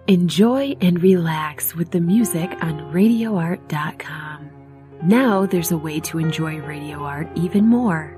Enjoy and relax with the music on radioart.com. Now there's a way to enjoy Radio Art even more.